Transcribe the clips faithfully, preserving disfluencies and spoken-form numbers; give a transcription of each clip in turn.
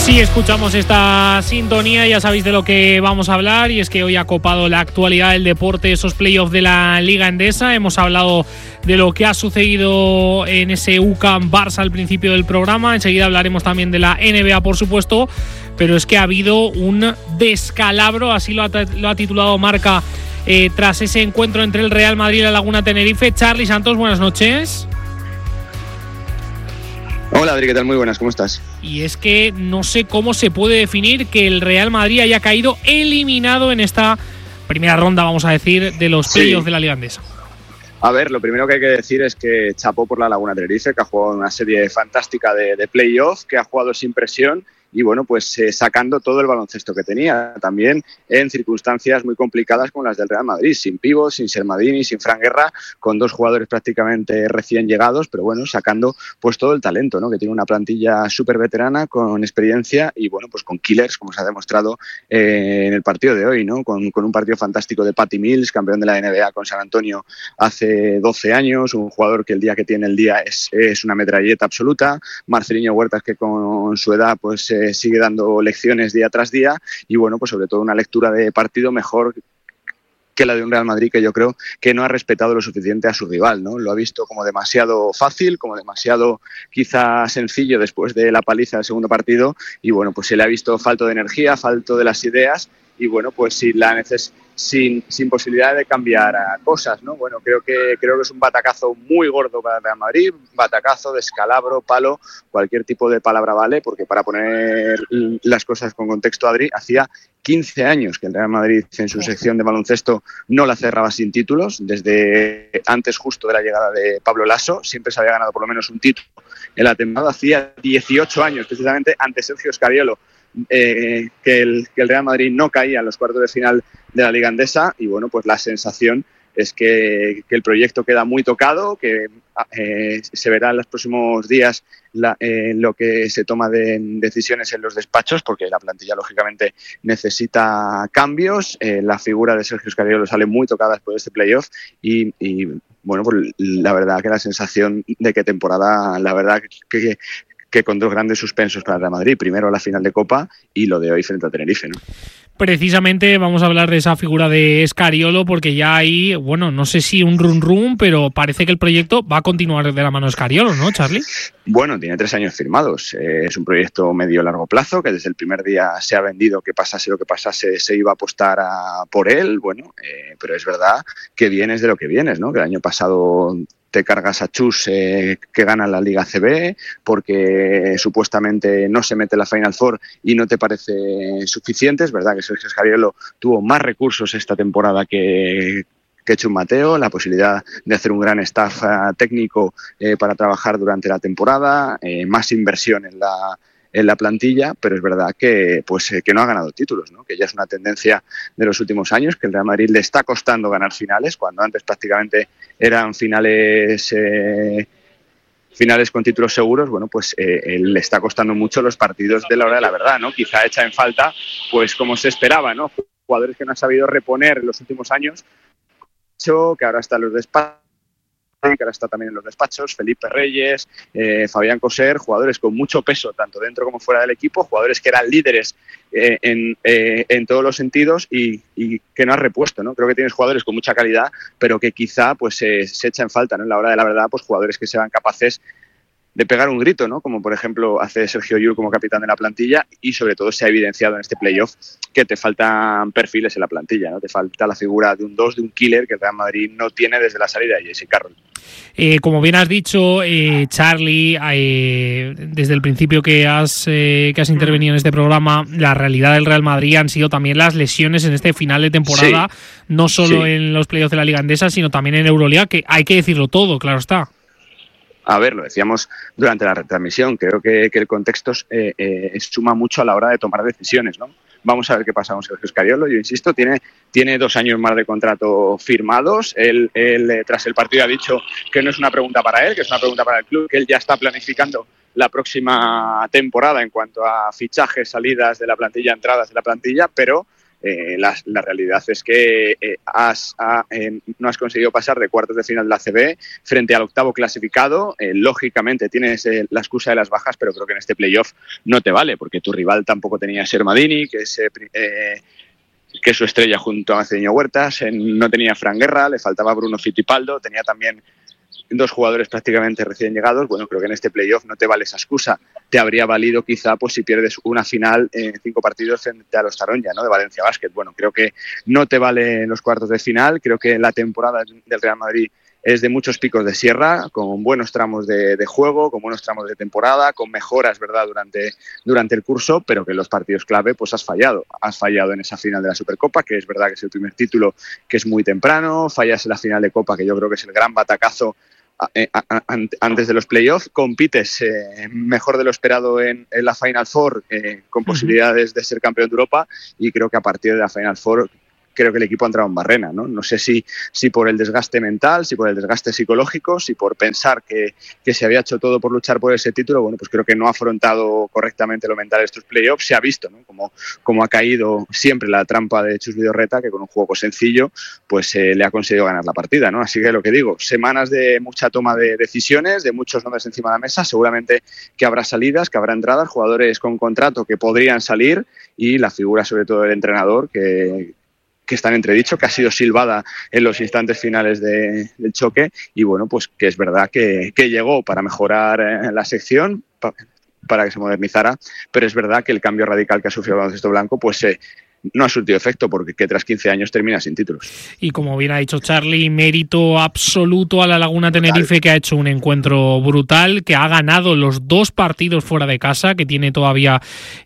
Si escuchamos esta sintonía ya sabéis de lo que vamos a hablar, y es que hoy ha copado la actualidad del deporte esos playoffs de la Liga Endesa. Hemos hablado de lo que ha sucedido en ese U C A M Barça al principio del programa, enseguida hablaremos también de la N B A por supuesto, pero es que ha habido un descalabro, así lo ha, lo ha titulado Marca, eh, tras ese encuentro entre el Real Madrid y la Laguna Tenerife. Charly Santos, buenas noches. Hola Adri, ¿qué tal? Muy buenas, ¿cómo estás? Y es que no sé cómo se puede definir que el Real Madrid haya caído eliminado en esta primera ronda, vamos a decir, de los playoffs sí. de la Liga Endesa. A ver, lo primero que hay que decir es que chapó por la Laguna Tenerife, que ha jugado una serie fantástica de, de playoff, que ha jugado sin presión y bueno, pues eh, sacando todo el baloncesto que tenía, también en circunstancias muy complicadas como las del Real Madrid, sin pívot, sin Sermadini, sin Fran Guerra, con dos jugadores prácticamente recién llegados, pero bueno, sacando pues todo el talento, ¿no? Que tiene una plantilla súper veterana, con experiencia y bueno, pues con killers, como se ha demostrado eh, en el partido de hoy, ¿no? Con, con un partido fantástico de Patty Mills, campeón de la N B A con San Antonio hace doce años, un jugador que el día que tiene el día es, es una metralleta absoluta, Marcelinho Huertas, que con su edad pues eh, sigue dando lecciones día tras día y bueno, pues sobre todo una lectura de partido mejor que la de un Real Madrid que yo creo que no ha respetado lo suficiente a su rival, ¿no? Lo ha visto como demasiado fácil, como demasiado quizá sencillo después de la paliza del segundo partido y bueno, pues se le ha visto falto de energía, falto de las ideas y bueno, pues sin la neces- sin, sin posibilidad de cambiar a cosas, ¿no? Bueno, creo que creo que es un batacazo muy gordo para el Real Madrid, batacazo, descalabro, palo, cualquier tipo de palabra vale, porque para poner las cosas con contexto, Adri, hacía quince años que el Real Madrid en su sección de baloncesto no la cerraba sin títulos, desde antes justo de la llegada de Pablo Lasso, siempre se había ganado por lo menos un título en la temporada, hacía dieciocho años, precisamente ante Sergio Scariolo, Eh, que, el, que el Real Madrid no caía en los cuartos de final de la Liga Endesa y bueno, pues la sensación es que, que el proyecto queda muy tocado, que eh, se verá en los próximos días la, eh, lo que se toma de decisiones en los despachos, porque la plantilla lógicamente necesita cambios, eh, la figura de Sergio Scariolo sale muy tocada después de este playoff y, y bueno, pues la verdad que la sensación de que temporada, la verdad que, que que con dos grandes suspensos para el Real Madrid, primero la final de Copa y lo de hoy frente a Tenerife, ¿no? Precisamente vamos a hablar de esa figura de Scariolo, porque ya hay, bueno, no sé si un run run, pero parece que el proyecto va a continuar de la mano de Scariolo, ¿no, Charly? Bueno, tiene tres años firmados. Eh, es un proyecto medio-largo plazo, que desde el primer día se ha vendido que pasase lo que pasase, se iba a apostar a, por él, bueno, eh, pero es verdad que vienes de lo que vienes, ¿no? Que el año pasado te cargas a Chus, eh, que gana la Liga C B, porque supuestamente no se mete la Final Four y no te parece suficiente. Es verdad que Sergio Scariolo tuvo más recursos esta temporada que, que Chus Mateo, la posibilidad de hacer un gran staff uh, técnico eh, para trabajar durante la temporada, eh, más inversión en la en la plantilla, pero es verdad que pues eh, que no ha ganado títulos, ¿no? Que ya es una tendencia de los últimos años, que el Real Madrid le está costando ganar finales, cuando antes prácticamente eran finales eh, finales con títulos seguros. Bueno, pues eh, le está costando mucho los partidos de la hora de la verdad, ¿no? Quizá echa en falta, pues como se esperaba, ¿no? Jugadores que no han sabido reponer en los últimos años, que ahora están los despachos, que ahora está también en los despachos, Felipe Reyes, eh, Fabián Coser, jugadores con mucho peso, tanto dentro como fuera del equipo, jugadores que eran líderes eh, en, eh, en todos los sentidos y, y que no has repuesto, ¿no? Creo que tienes jugadores con mucha calidad, pero que quizá pues eh, se echa en falta, ¿no? En la hora de la verdad, pues jugadores que sean capaces de pegar un grito, ¿no? Como por ejemplo hace Sergio Llull como capitán de la plantilla, y sobre todo se ha evidenciado en este playoff que te faltan perfiles en la plantilla, ¿no? Te falta la figura de un dos, de un killer que el Real Madrid no tiene desde la salida de Jesse Carroll. Eh, como bien has dicho, eh, Charly, eh, desde el principio que has, eh, que has intervenido en este programa, la realidad del Real Madrid han sido también las lesiones en este final de temporada, sí, no solo sí. en los playoffs de la Liga Endesa, sino también en Euroliga, que hay que decirlo todo, claro está. A ver, lo decíamos durante la retransmisión, creo que, que el contexto eh, eh, suma mucho a la hora de tomar decisiones, ¿no? Vamos a ver qué pasa con Sergio Scariolo. Yo insisto, tiene, tiene dos años más de contrato firmados. Él, él eh, tras el partido ha dicho que no es una pregunta para él, que es una pregunta para el club, que él ya está planificando la próxima temporada en cuanto a fichajes, salidas de la plantilla, entradas de la plantilla, pero Eh, la, la realidad es que eh, has, a, eh, no has conseguido pasar de cuartos de final de la A C B frente al octavo clasificado. Eh, lógicamente tienes eh, la excusa de las bajas, pero creo que en este playoff no te vale, porque tu rival tampoco tenía a Sermadini, que es, eh, que es su estrella junto a Macedoño Huertas, eh, no tenía a Fran Guerra, le faltaba Bruno Fittipaldo, tenía también dos jugadores prácticamente recién llegados. Bueno, creo que en este playoff no te vale esa excusa. Te habría valido quizá pues si pierdes una final en cinco partidos frente a los Taronja, ¿no?, de Valencia Basket. Bueno, creo que no te vale en los cuartos de final. Creo que la temporada del Real Madrid es de muchos picos de sierra, con buenos tramos de, de juego, con buenos tramos de temporada, con mejoras, ¿verdad?, durante, durante el curso, pero que en los partidos clave pues has fallado. Has fallado en esa final de la Supercopa, que es verdad que es el primer título, que es muy temprano. Fallas en la final de Copa, que yo creo que es el gran batacazo antes de los playoffs. Compites eh, mejor de lo esperado en, en la Final Four, eh, con posibilidades de ser campeón de Europa, y creo que a partir de la Final Four creo que el equipo ha entrado en barrena, ¿no? No sé si, si por el desgaste mental, si por el desgaste psicológico, si por pensar que, que se había hecho todo por luchar por ese título. Bueno, pues creo que no ha afrontado correctamente lo mental de estos playoffs. Se ha visto, ¿no?, como, como ha caído siempre la trampa de Chus Vidorreta, que con un juego sencillo pues eh, le ha conseguido ganar la partida, ¿no? Así que lo que digo, semanas de mucha toma de decisiones, de muchos nombres encima de la mesa. Seguramente que habrá salidas, que habrá entradas, jugadores con contrato que podrían salir, y la figura sobre todo del entrenador, que que está en entredicho, que ha sido silbada en los instantes finales de, del choque, y bueno, pues que es verdad que, que llegó para mejorar eh, la sección, pa, para que se modernizara, pero es verdad que el cambio radical que ha sufrido el baloncesto blanco pues eh, no ha surtido efecto, porque que tras quince años termina sin títulos. Y como bien ha dicho Charlie, mérito absoluto a la Laguna Tenerife, brutal, que ha hecho un encuentro brutal, que ha ganado los dos partidos fuera de casa, que tiene todavía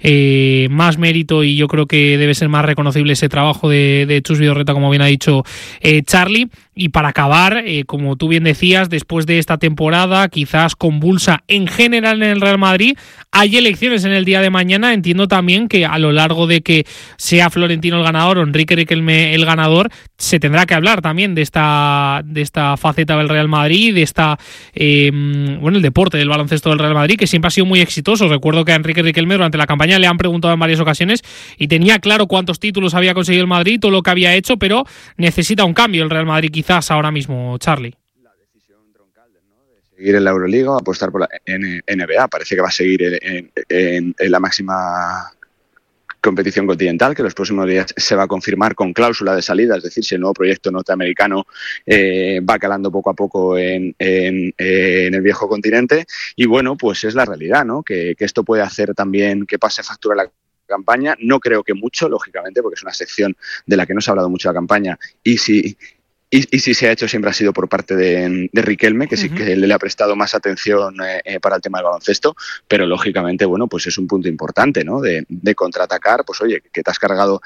eh, más mérito, y yo creo que debe ser más reconocible ese trabajo de, de Chus Vidorreta, como bien ha dicho eh, Charlie. Y para acabar, eh, como tú bien decías, después de esta temporada quizás convulsa en general en el Real Madrid, hay elecciones en el día de mañana. Entiendo también que a lo largo de que sea Florentino el ganador o Enrique Riquelme el ganador, se tendrá que hablar también de esta de esta faceta del Real Madrid, de esta eh, bueno, el deporte del baloncesto del Real Madrid, que siempre ha sido muy exitoso. Recuerdo que a Enrique Riquelme durante la campaña le han preguntado en varias ocasiones y tenía claro cuántos títulos había conseguido el Madrid, todo lo que había hecho, pero necesita un cambio el Real Madrid quizás ahora mismo, Charlie. La decisión troncal, ¿no?, de seguir en la Euroliga, apostar por la N B A. Parece que va a seguir en, en, en la máxima competición continental, que los próximos días se va a confirmar con cláusula de salida, es decir, si el nuevo proyecto norteamericano eh, va calando poco a poco en, en, en el viejo continente. Y bueno, pues es la realidad, ¿no?, que, que esto puede hacer también que pase factura la campaña. No creo que mucho, lógicamente, porque es una sección de la que no se ha hablado mucho de la campaña, y si Y, y si se ha hecho siempre ha sido por parte de, de Riquelme, que sí que le ha prestado más atención eh, para el tema del baloncesto, pero lógicamente, bueno, pues es un punto importante, ¿no?, de, de contraatacar. Pues oye, que te has cargado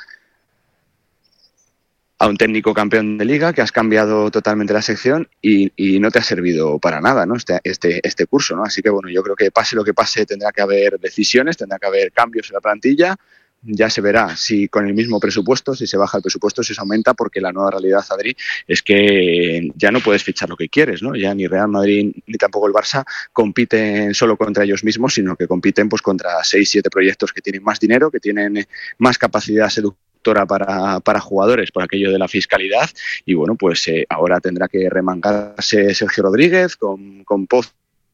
a un técnico campeón de liga, que has cambiado totalmente la sección y, y no te ha servido para nada, ¿no?, este, este, este curso, ¿no? Así que bueno, yo creo que pase lo que pase, tendrá que haber decisiones, tendrá que haber cambios en la plantilla. Ya se verá si con el mismo presupuesto, si se baja el presupuesto, si se aumenta, porque la nueva realidad, Adri, es que ya no puedes fichar lo que quieres, ¿no? Ya ni Real Madrid ni tampoco el Barça compiten solo contra ellos mismos, sino que compiten pues contra seis, siete proyectos que tienen más dinero, que tienen más capacidad seductora para, para jugadores, por aquello de la fiscalidad. Y bueno, pues eh, ahora tendrá que remangarse Sergio Rodríguez con, con Poz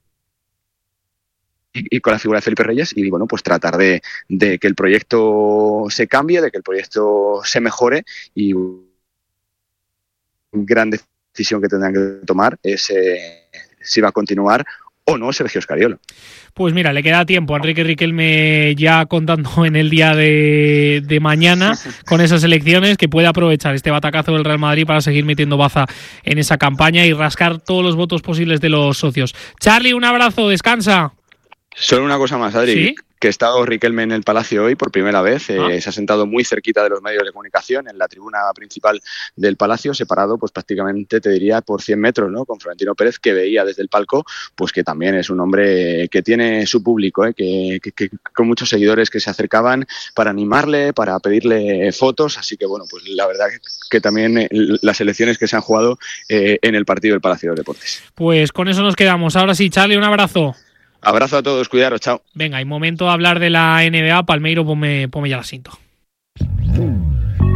y con la figura de Felipe Reyes, y bueno, pues tratar de, de que el proyecto se cambie, de que el proyecto se mejore. Y una gran decisión que tendrán que tomar es eh, si va a continuar o no Sergio Scariolo. Pues mira, le queda tiempo a Enrique Riquelme, ya contando en el día de, de mañana con esas elecciones, que puede aprovechar este batacazo del Real Madrid para seguir metiendo baza en esa campaña y rascar todos los votos posibles de los socios. Charlie, un abrazo, descansa. Solo una cosa más, Adri, ¿sí?, que ha estado Riquelme en el Palacio hoy por primera vez. Ah. Eh, se ha sentado muy cerquita de los medios de comunicación, en la tribuna principal del Palacio, separado pues prácticamente, te diría, por cien metros, ¿no?, con Florentino Pérez, que veía desde el palco, pues que también es un hombre que tiene su público, ¿eh? que, que, que con muchos seguidores que se acercaban para animarle, para pedirle fotos. Así que bueno, pues la verdad que, que también eh, las elecciones que se han jugado eh, en el partido del Palacio de los Deportes. Pues con eso nos quedamos. Ahora sí, Charlie, un abrazo. Abrazo a todos, cuidaros, chao. Venga, hay momento de hablar de la N B A. Palmeiro, ponme, ponme ya la cinta.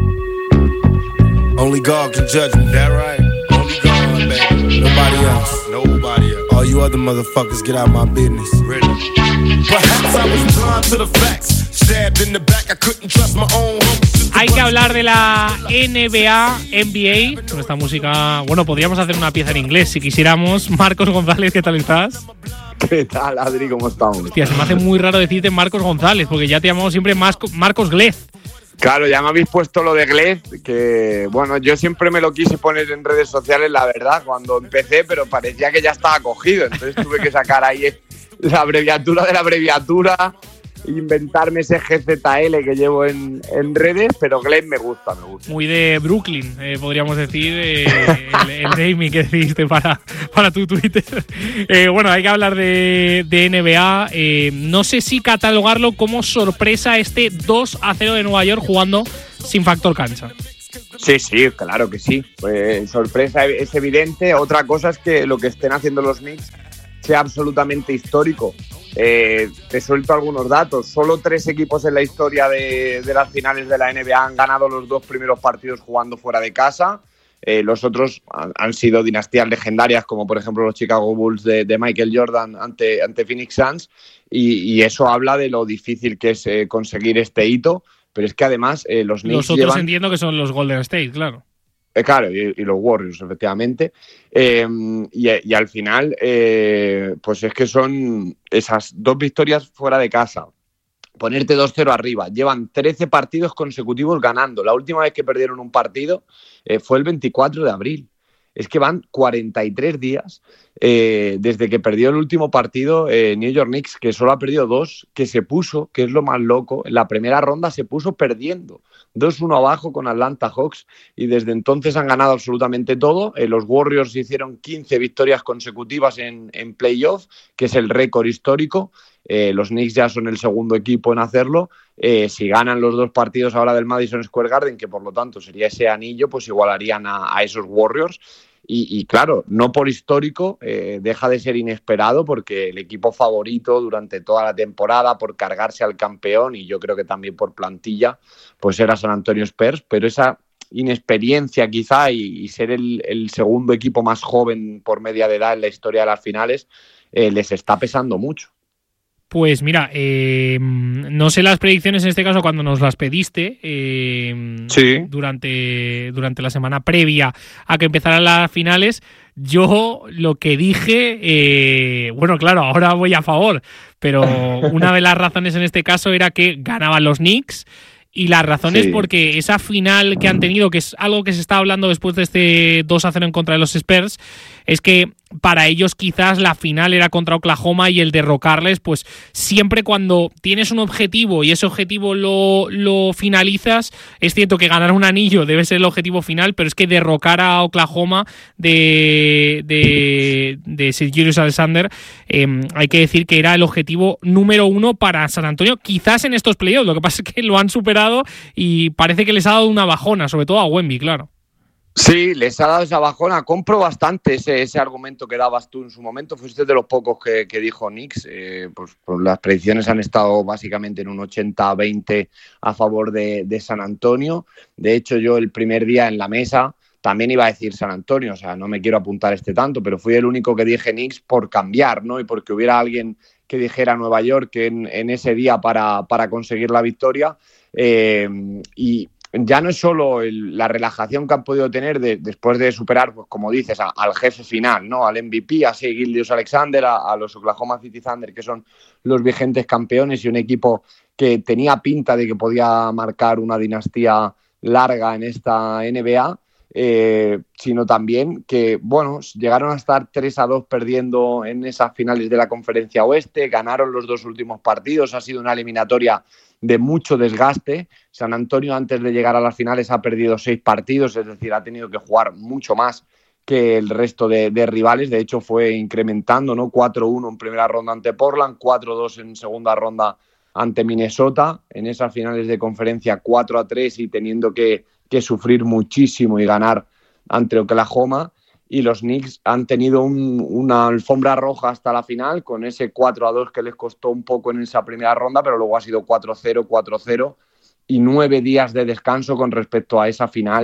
Only God can judge me. That right? Only God, baby. Nobody else. Nobody else. All you other motherfuckers, get out my business. Ready? Perhaps I was blind to the facts. Stabbed in the back, I couldn't trust my own home. Hay que hablar de la N B A, N B A, con esta música. Bueno, podríamos hacer una pieza en inglés si quisiéramos. Marcos González, ¿qué tal estás? ¿Qué tal, Adri? ¿Cómo estamos? Hostia, se me hace muy raro decirte Marcos González, porque ya te llamamos siempre Marcos Glez. Claro, ya me habéis puesto lo de Glez, que bueno, yo siempre me lo quise poner en redes sociales, la verdad, cuando empecé, pero parecía que ya estaba cogido, entonces tuve que sacar ahí la abreviatura de la abreviatura, inventarme ese G Z L que llevo en, en redes, pero Glez me gusta, me gusta. Muy de Brooklyn, eh, podríamos decir, eh, el, el naming que decidiste para, para tu Twitter. Eh, bueno, hay que hablar de, de N B A. Eh, no sé si catalogarlo como sorpresa este dos a cero de Nueva York jugando sin factor cancha. Sí, sí, claro que sí. Pues, sorpresa es evidente. Otra cosa es que lo que estén haciendo los Knicks sea absolutamente histórico. Eh, te suelto algunos datos. Solo tres equipos en la historia de, de las finales de la N B A han ganado los dos primeros partidos jugando fuera de casa. Eh, los otros han, han sido dinastías legendarias, como por ejemplo los Chicago Bulls de, de Michael Jordan ante, ante Phoenix Suns. Y, y eso habla de lo difícil que es eh, conseguir este hito. Pero es que además eh, los Knicks Los otros llevan... entiendo que son los Golden State, claro. Eh, claro, y, y los Warriors, efectivamente. Eh, y, y al final, eh, pues es que son esas dos victorias fuera de casa. Ponerte dos cero arriba. Llevan trece partidos consecutivos ganando. La última vez que perdieron un partido eh, fue el veinticuatro de abril. Es que van cuarenta y tres días eh, desde que perdió el último partido eh, New York Knicks, que solo ha perdido dos, que se puso, que es lo más loco, en la primera ronda se puso perdiendo. dos uno abajo con Atlanta Hawks y desde entonces han ganado absolutamente todo. Eh, los Warriors hicieron quince victorias consecutivas en, en playoff, que es el récord histórico. Eh, los Knicks ya son el segundo equipo en hacerlo. Eh, si ganan los dos partidos ahora del Madison Square Garden, que por lo tanto sería ese anillo, pues igualarían a, a esos Warriors. Y, y claro, no por histórico, eh, deja de ser inesperado porque el equipo favorito durante toda la temporada, por cargarse al campeón y yo creo que también por plantilla, pues era San Antonio Spurs, pero esa inexperiencia quizá y, y ser el, el segundo equipo más joven por media de edad en la historia de las finales eh, les está pesando mucho. Pues mira, eh, no sé las predicciones en este caso cuando nos las pediste eh, sí. durante, durante la semana previa a que empezaran las finales. Yo lo que dije, eh, bueno, claro, ahora voy a favor, pero una de las razones en este caso era que ganaban los Knicks. Y la razón sí. es porque esa final que han tenido, que es algo que se está hablando después de este dos a cero en contra de los Spurs, es que para ellos quizás la final era contra Oklahoma y el derrocarles, pues siempre cuando tienes un objetivo y ese objetivo lo, lo finalizas, es cierto que ganar un anillo debe ser el objetivo final, pero es que derrocar a Oklahoma de, de, de Sir Julius Alexander, eh, hay que decir que era el objetivo número uno para San Antonio, quizás en estos playoffs. Lo que pasa es que lo han superado y parece que les ha dado una bajona, sobre todo a Wemby, claro. Sí, les ha dado esa bajona. Compro bastante ese, ese argumento que dabas tú en su momento. Fuiste de los pocos que, que dijo Knicks. Eh, pues, pues las predicciones han estado básicamente en un ochenta a veinte a favor de, de San Antonio. De hecho, yo el primer día en la mesa también iba a decir San Antonio. O sea, no me quiero apuntar este tanto, pero fui el único que dije Knicks por cambiar, ¿no? Y porque hubiera alguien que dijera Nueva York en, en ese día para, para conseguir la victoria. Eh, y ya no es solo el, la relajación que han podido tener de, después de superar, pues como dices, a, al jefe final, ¿no? Al M V P, a Shai Gilgeous-Alexander, a, a los Oklahoma City Thunder, que son los vigentes campeones y un equipo que tenía pinta de que podía marcar una dinastía larga en esta N B A, eh, sino también que, bueno, llegaron a estar tres a dos perdiendo en esas finales de la Conferencia Oeste, ganaron los dos últimos partidos, ha sido una eliminatoria de mucho desgaste. San Antonio antes de llegar a las finales ha perdido seis partidos, es decir, ha tenido que jugar mucho más que el resto de, de rivales. De hecho, fue incrementando, ¿no? cuatro uno en primera ronda ante Portland, cuatro dos en segunda ronda ante Minnesota. En esas finales de conferencia cuatro a tres y teniendo que, que sufrir muchísimo y ganar ante Oklahoma. Y los Knicks han tenido un, una alfombra roja hasta la final con ese cuatro a dos que les costó un poco en esa primera ronda, pero luego ha sido cuatro cero, cuatro cero y nueve días de descanso con respecto a esa final, uh-huh.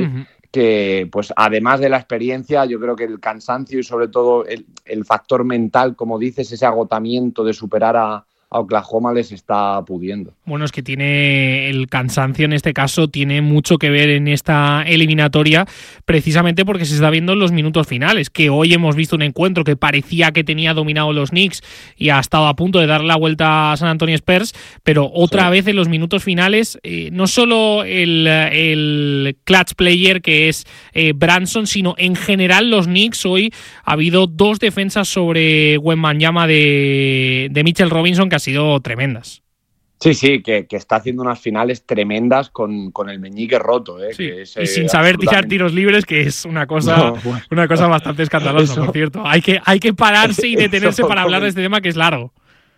que, pues además de la experiencia, yo creo que el cansancio y sobre todo el, el factor mental, como dices, ese agotamiento de superar a, a Oklahoma les está pudiendo. Bueno, es que tiene el cansancio en este caso, tiene mucho que ver en esta eliminatoria, precisamente porque se está viendo en los minutos finales, que hoy hemos visto un encuentro que parecía que tenía dominado los Knicks y ha estado a punto de dar la vuelta a San Antonio Spurs, pero otra sí. vez en los minutos finales, eh, no solo el, el clutch player que es eh, Branson, sino en general los Knicks. Hoy ha habido dos defensas sobre Wembanyama de, de Mitchell Robinson que sido tremendas. Sí, sí, que, que está haciendo unas finales tremendas con, con el meñique roto. ¿eh? Sí. Que es, y eh, sin saber tirar tiros libres, que es una cosa, no, bueno, una cosa bastante escandalosa, eso, por cierto. Hay que, hay que pararse y detenerse para hablar de este tema, que es largo.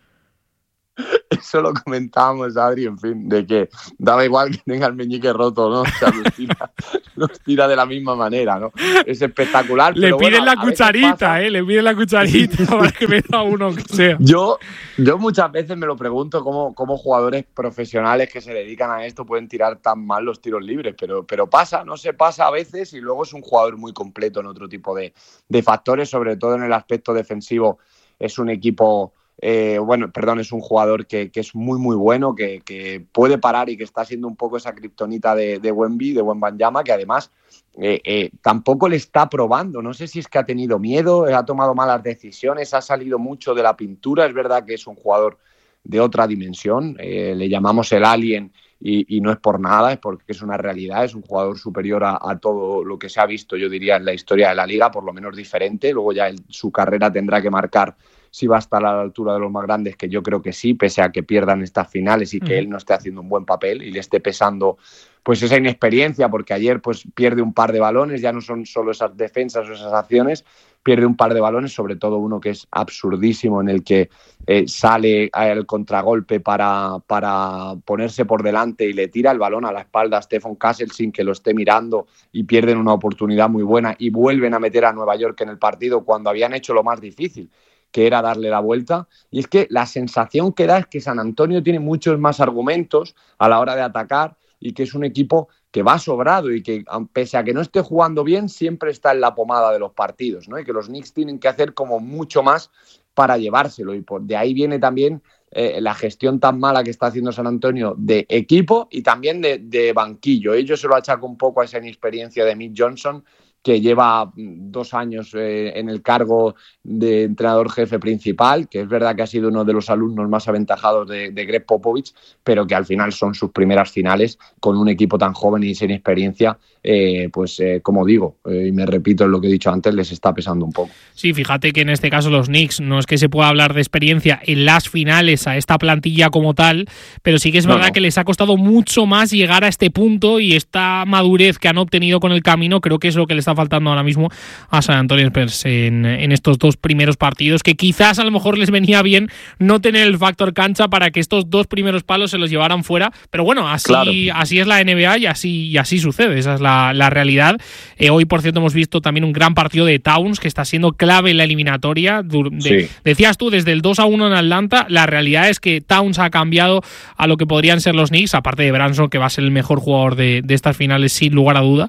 Eso lo comentábamos, Adri, en fin, de que daba igual que tenga el meñique roto, ¿no? O sea, los tira, los tira de la misma manera, ¿no? Es espectacular. Le pero piden bueno, la cucharita, ¿eh? Le piden la cucharita para que meta uno que sea. Yo, yo muchas veces me lo pregunto cómo, cómo jugadores profesionales que se dedican a esto pueden tirar tan mal los tiros libres, pero, pero pasa, no se pasa a veces y luego es un jugador muy completo en otro tipo de, de factores, sobre todo en el aspecto defensivo. Es un equipo... Eh, bueno, perdón, es un jugador que, que es muy muy bueno, que, que puede parar y que está siendo un poco esa kriptonita de, de Wemby, de Wembanyama, que además eh, eh, tampoco le está probando. No sé si es que ha tenido miedo, ha tomado malas decisiones, ha salido mucho de la pintura. Es verdad que es un jugador de otra dimensión, eh, le llamamos el alien y, y no es por nada, es porque es una realidad, es un jugador superior a, a todo lo que se ha visto, yo diría, en la historia de la liga, por lo menos diferente. Luego ya el, su carrera tendrá que marcar si va a estar a la altura de los más grandes, que yo creo que sí, pese a que pierdan estas finales y que uh-huh. él no esté haciendo un buen papel y le esté pesando pues esa inexperiencia, porque ayer pues pierde un par de balones, ya no son solo esas defensas o esas acciones, pierde un par de balones, sobre todo uno que es absurdísimo, en el que eh, sale al contragolpe para, para ponerse por delante y le tira el balón a la espalda a Stephon Castle sin que lo esté mirando y pierden una oportunidad muy buena y vuelven a meter a Nueva York en el partido cuando habían hecho lo más difícil, que era darle la vuelta. Y es que la sensación que da es que San Antonio tiene muchos más argumentos a la hora de atacar y que es un equipo que va sobrado y que, pese a que no esté jugando bien, siempre está en la pomada de los partidos, ¿no? Y que los Knicks tienen que hacer como mucho más para llevárselo. Y por de ahí viene también eh, la gestión tan mala que está haciendo San Antonio de equipo y también de, de banquillo. Ellos se lo achaco un poco a esa inexperiencia de Mitch Johnson, que lleva dos años eh, en el cargo de entrenador jefe principal, que es verdad que ha sido uno de los alumnos más aventajados de, de Greg Popovich, pero que al final son sus primeras finales con un equipo tan joven y sin experiencia, eh, pues eh, como digo, eh, y me repito en lo que he dicho antes, les está pesando un poco. Sí, fíjate que en este caso los Knicks, no es que se pueda hablar de experiencia en las finales a esta plantilla como tal, pero sí que es verdad no, no. que les ha costado mucho más llegar a este punto y esta madurez que han obtenido con el camino, creo que es lo que les está faltando ahora mismo a San Antonio Spurs en, en estos dos primeros partidos, que quizás a lo mejor les venía bien no tener el factor cancha para que estos dos primeros palos se los llevaran fuera, pero bueno, así, claro. así es la N B A y así, y así sucede, esa es la, la realidad. Eh, hoy, por cierto, hemos visto también un gran partido de Towns, que está siendo clave en la eliminatoria. De, sí. Decías tú, desde el dos a uno en Atlanta, la realidad es que Towns ha cambiado a lo que podrían ser los Knicks, aparte de Branson, que va a ser el mejor jugador de, de estas finales sin lugar a duda.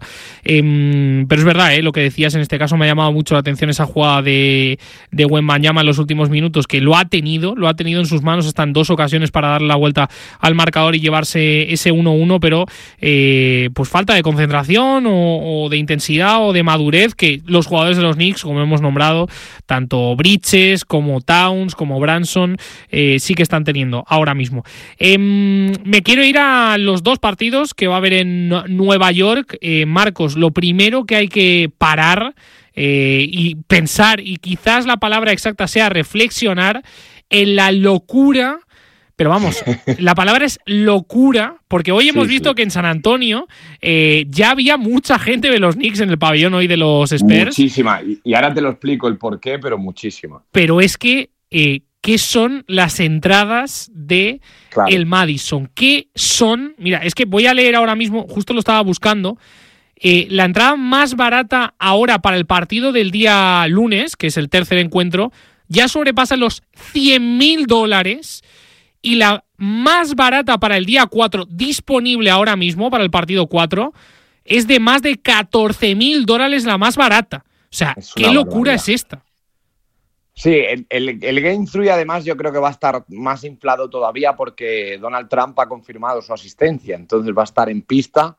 Eh, pero es verdad, ¿eh? Lo que decías en este caso me ha llamado mucho la atención, esa jugada de, de Wembanyama en los últimos minutos, que lo ha tenido, lo ha tenido en sus manos hasta en dos ocasiones para darle la vuelta al marcador y llevarse ese uno uno, pero eh, pues falta de concentración o, o de intensidad o de madurez que los jugadores de los Knicks, como hemos nombrado, tanto Bridges como Towns como Branson, eh, sí que están teniendo ahora mismo. Eh, me quiero ir a los dos partidos que va a haber en Nueva York. Eh, Marcos, lo primero que hay que parar eh, y pensar, y quizás la palabra exacta sea reflexionar en la locura, pero vamos, la palabra es locura, porque hoy hemos sí, visto sí. que en San Antonio eh, ya había mucha gente de los Knicks en el pabellón hoy de los Spurs. Muchísima, y, y ahora te lo explico el por qué, pero muchísima. Pero es que, eh, ¿qué son las entradas de claro. el Madison? ¿Qué son? Mira, es que voy a leer ahora mismo, justo lo estaba buscando. Eh, la entrada más barata ahora para el partido del día lunes, que es el tercer encuentro, ya sobrepasa los cien mil dólares, y la más barata para el día cuatro, disponible ahora mismo para el partido cuatro, es de más de catorce mil dólares la más barata. O sea, ¿qué locura barbaridad. es esta? Sí, el, el, el Game tres además yo creo que va a estar más inflado todavía porque Donald Trump ha confirmado su asistencia, entonces va a estar en pista.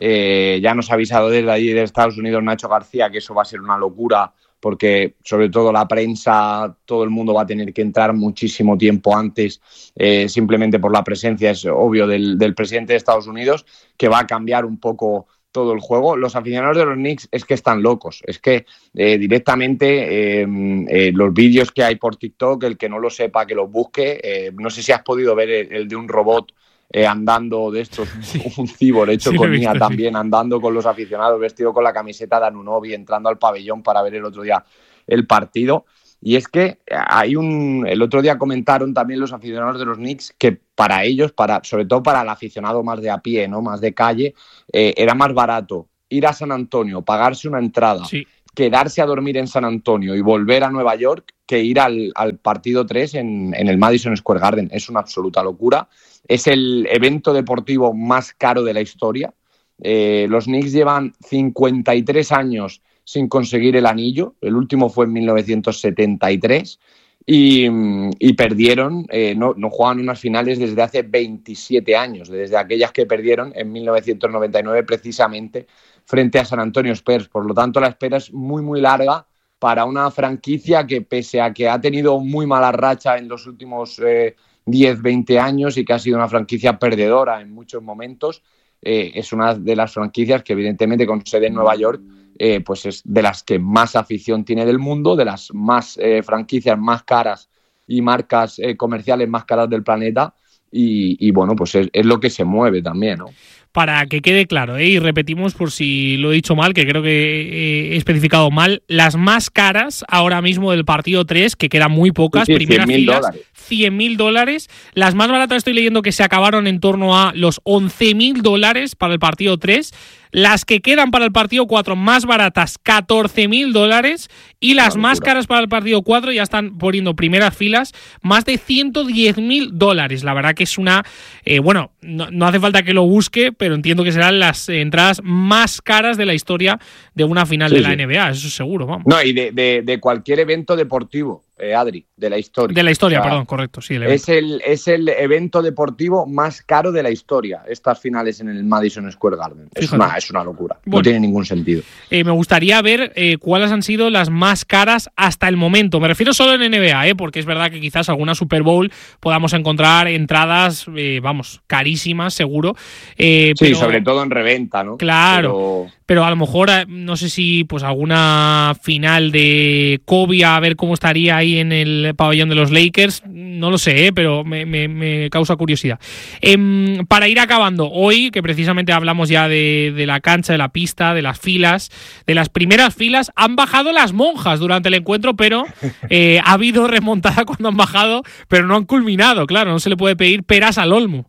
Eh, ya nos ha avisado desde allí de Estados Unidos Nacho García que eso va a ser una locura porque sobre todo la prensa, todo el mundo va a tener que entrar muchísimo tiempo antes, eh, simplemente por la presencia, es obvio, del, del presidente de Estados Unidos, que va a cambiar un poco todo el juego. Los aficionados de los Knicks es que están locos, es que eh, directamente eh, eh, los vídeos que hay por TikTok, el que no lo sepa que los busque, eh, no sé si has podido ver el, el de un robot eh, andando de estos, sí. un cibor hecho sí, con I A también, sí. andando con los aficionados, vestido con la camiseta de Anunoby, entrando al pabellón para ver el otro día el partido. Y es que hay un, el otro día comentaron también los aficionados de los Knicks que para ellos, para, sobre todo para el aficionado más de a pie, ¿no? Más de calle, eh, era más barato ir a San Antonio, pagarse una entrada, sí. quedarse a dormir en San Antonio y volver a Nueva York que ir al, al partido tres en, en el Madison Square Garden. Es una absoluta locura. Es el evento deportivo más caro de la historia. Eh, los Knicks llevan cincuenta y tres años sin conseguir el anillo, el último fue en mil novecientos setenta y tres y, y perdieron, eh, no, no jugaban unas finales desde hace veintisiete años, desde aquellas que perdieron en mil novecientos noventa y nueve precisamente frente a San Antonio Spurs. Por lo tanto, la espera es muy muy larga para una franquicia que pese a que ha tenido muy mala racha en los últimos eh, diez, veinte años y que ha sido una franquicia perdedora en muchos momentos, eh, es una de las franquicias que evidentemente con sede en Nueva York Eh, pues es de las que más afición tiene del mundo, de las más eh, franquicias más caras y marcas eh, comerciales más caras del planeta y, y bueno, pues es, es lo que se mueve también, ¿no? Para que quede claro, ¿eh? Y repetimos por si lo he dicho mal, que creo que he especificado mal, las más caras ahora mismo del partido tres, que quedan muy pocas, sí, sí, primeras filas, cien mil dólares. Las más baratas estoy leyendo que se acabaron en torno a los once mil dólares para el partido tres. Las que quedan para el partido cuatro más baratas, catorce mil dólares. Y las más caras para el partido cuatro ya están poniendo primeras filas, más de ciento diez mil dólares. La verdad que es una... Eh, bueno, no, no hace falta que lo busque, pero entiendo que serán las entradas más caras de la historia de una final sí, de la sí. N B A, eso seguro, vamos. No, y de, de, de cualquier evento deportivo, eh, Adri, de la historia. De la historia, o sea, perdón, correcto, sí. El es, el, es el evento deportivo más caro de la historia, estas finales en el Madison Square Garden. Es una, es una locura, bueno, no tiene ningún sentido. Eh, me gustaría ver eh, cuáles han sido las más caras hasta el momento. Me refiero solo en N B A, eh, porque es verdad que quizás alguna Super Bowl podamos encontrar entradas, eh, vamos, carísimas, seguro. Eh, sí, pero, sobre todo en reventa, ¿no? Claro. Pero... pero a lo mejor, no sé si pues alguna final de Kobe, a ver cómo estaría ahí en el pabellón de los Lakers, no lo sé, ¿eh? Pero me, me, me causa curiosidad. Eh, para ir acabando, hoy, que precisamente hablamos ya de, de la cancha, de la pista, de las filas, de las primeras filas, han bajado las monjas durante el encuentro, pero eh, ha habido remontada cuando han bajado, pero no han culminado, claro, no se le puede pedir peras al olmo.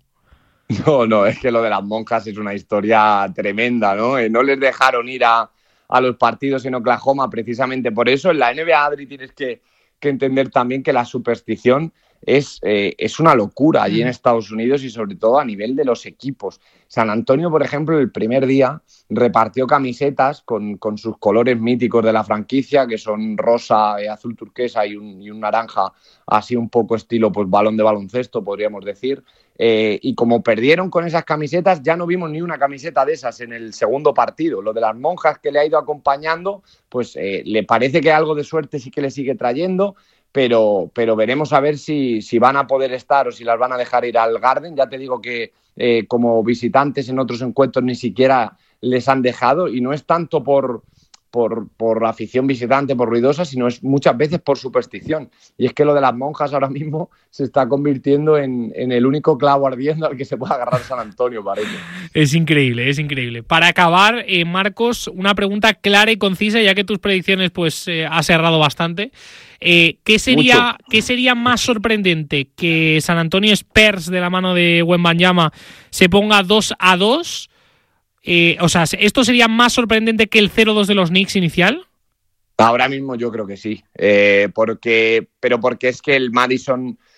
No, no, es que lo de las monjas es una historia tremenda, ¿no? Eh, no les dejaron ir a, a los partidos en Oklahoma precisamente por eso. En la N B A, Adri, tienes que, que entender también que la superstición es, eh, es una locura allí en Estados Unidos y sobre todo a nivel de los equipos. San Antonio, por ejemplo, el primer día repartió camisetas con, con sus colores míticos de la franquicia, que son rosa, eh, azul turquesa y un, y un naranja, así un poco estilo pues balón de baloncesto, podríamos decir. Eh, y como perdieron con esas camisetas, ya no vimos ni una camiseta de esas en el segundo partido. Lo de las monjas que le ha ido acompañando, pues eh, le parece que algo de suerte sí que le sigue trayendo, pero, pero veremos a ver si, si van a poder estar o si las van a dejar ir al Garden. Ya te digo que eh, como visitantes en otros encuentros ni siquiera les han dejado, y no es tanto por... Por, por afición visitante, por ruidosa, sino es muchas veces por superstición. Y es que lo de las monjas ahora mismo se está convirtiendo en, en el único clavo ardiendo al que se puede agarrar San Antonio, parece. Es increíble, es increíble. Para acabar, eh, Marcos, una pregunta clara y concisa, ya que tus predicciones pues eh, has errado bastante. Eh, ¿qué sería, ¿Qué sería más sorprendente? ¿Que San Antonio Spurs, de la mano de Wembanyama, se ponga dos a dos? Eh, o sea, ¿esto sería más sorprendente que el cero dos de los Knicks inicial? Ahora mismo yo creo que sí, eh, porque, pero porque es que el Madison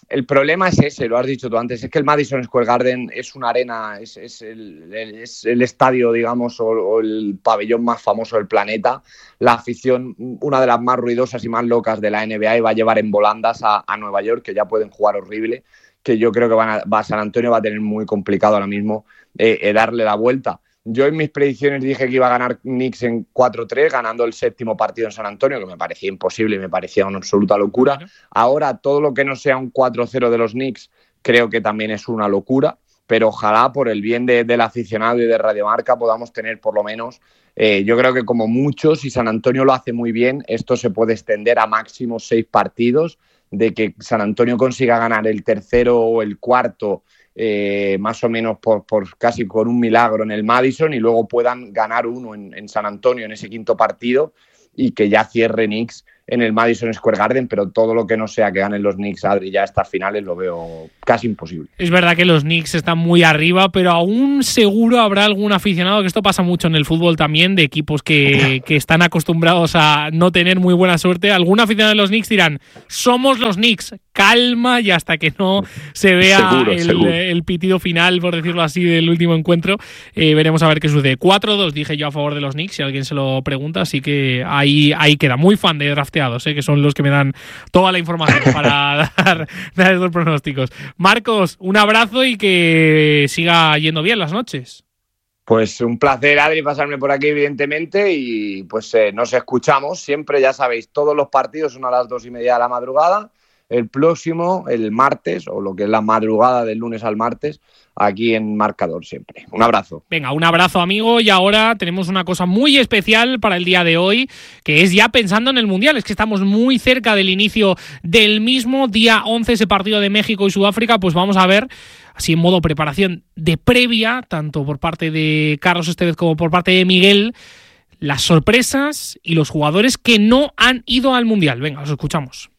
el problema es ese, lo has dicho tú antes, es que el Madison Square Garden es una arena, es, es, el, es el estadio, digamos, o, o el pabellón más famoso del planeta. La afición, una de las más ruidosas y más locas de la N B A, y va a llevar en volandas a, a Nueva York, que ya pueden jugar horrible, que yo creo que van a, va, San Antonio va a tener muy complicado ahora mismo eh, eh, darle la vuelta. Yo en mis predicciones dije que iba a ganar Knicks en cuatro tres, ganando el séptimo partido en San Antonio, que me parecía imposible y me parecía una absoluta locura. Ahora, todo lo que no sea un cuatro cero de los Knicks, creo que también es una locura, pero ojalá por el bien de, del aficionado y de Radio Marca podamos tener por lo menos, eh, yo creo que como mucho, si San Antonio lo hace muy bien, esto se puede extender a máximo seis partidos, de que San Antonio consiga ganar el tercero o el cuarto, Eh, más o menos por, por casi con un milagro en el Madison, y luego puedan ganar uno en, en San Antonio en ese quinto partido, y que ya cierre Knicks en el Madison Square Garden, pero todo lo que no sea que ganen los Knicks, Adri, ya estas finales lo veo casi imposible. Es verdad que los Knicks están muy arriba, pero aún seguro habrá algún aficionado, que esto pasa mucho en el fútbol también, de equipos que, que están acostumbrados a no tener muy buena suerte. Algún aficionado de los Knicks dirán, somos los Knicks, calma, y hasta que no se vea seguro, el, seguro. el pitido final, por decirlo así, del último encuentro, eh, veremos a ver qué sucede. cuatro dos dije yo a favor de los Knicks, si alguien se lo pregunta, así que ahí, ahí queda. Muy fan de drafteados, eh, que son los que me dan toda la información para dar, dar estos pronósticos. Marcos, un abrazo y que siga yendo bien las noches. Pues un placer, Adri, pasarme por aquí, evidentemente, y pues eh, nos escuchamos siempre, ya sabéis, todos los partidos son a las dos y media de la madrugada. El próximo, el martes, o lo que es la madrugada del lunes al martes, aquí en Marcador siempre. Un abrazo. Venga, un abrazo, amigo, y ahora tenemos una cosa muy especial para el día de hoy, que es ya pensando en el Mundial. Es que estamos muy cerca del inicio del mismo, día once, ese partido de México y Sudáfrica, pues vamos a ver, así en modo preparación de previa, tanto por parte de Carlos Estevez como por parte de Miguel, las sorpresas y los jugadores que no han ido al Mundial. Venga, los escuchamos.